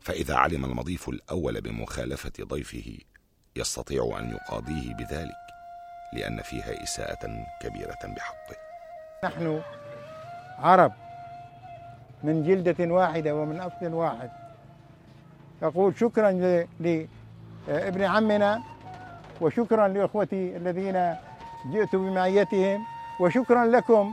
فإذا علم المضيف الأول بمخالفة ضيفه يستطيع أن يقاضيه بذلك، لأن فيها إساءة كبيرة بحقه. نحن عرب من جلدة واحدة ومن أصل واحد. أقول شكرا لابن عمنا، وشكرا لأخوتي الذين جئت بمعيتهم، وشكرا لكم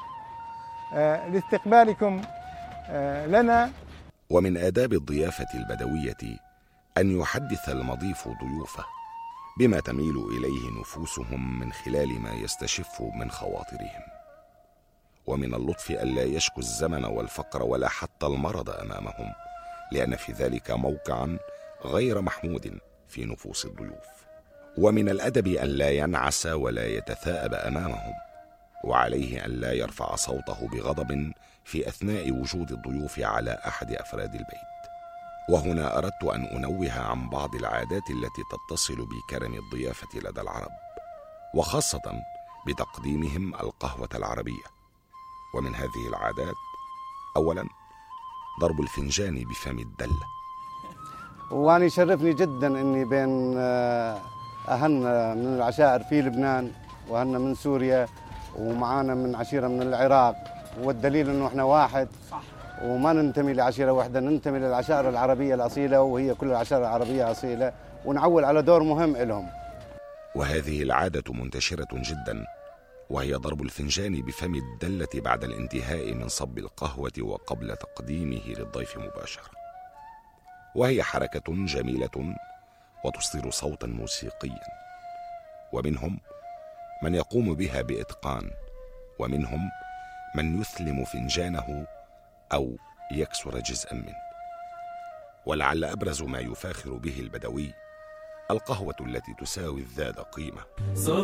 لاستقبالكم لنا. ومن آداب الضيافة البدوية أن يحدث المضيف ضيوفه بما تميل إليه نفوسهم من خلال ما يستشف من خواطرهم. ومن اللطف ألا يشكو الزمن والفقر ولا حتى المرض أمامهم، لأن في ذلك موقعا غير محمود في نفوس الضيوف. ومن الأدب أن لا ينعس ولا يتثاءب أمامهم، وعليه أن لا يرفع صوته بغضب في أثناء وجود الضيوف على أحد أفراد البيت. وهنا أردت أن أنوه عن بعض العادات التي تتصل بكرم الضيافة لدى العرب، وخاصة بتقديمهم القهوة العربية. ومن هذه العادات: أولا، ضرب الفنجان بفم الدلة. وأنا يشرفني جدا أني بين أهلنا من العشائر في لبنان، وأهلنا من سوريا، ومعانا من عشيرة من العراق، والدليل أنه إحنا واحد وما ننتمي لعشيرة واحدة، ننتمي للعشائر العربية الأصيلة، وهي كل العشائر العربية أصيلة، ونعول على دور مهم لهم. وهذه العادة منتشرة جدا، وهي ضرب الفنجان بفم الدلة بعد الانتهاء من صب القهوة وقبل تقديمه للضيف مباشرة. وهي حركة جميلة وتصدر صوتا موسيقيا، ومنهم من يقوم بها بإتقان، ومنهم من يثلم فنجانه أو يكسر جزءا منه. ولعل أبرز ما يفاخر به البدوي القهوة التي تساوي الذات قيمة.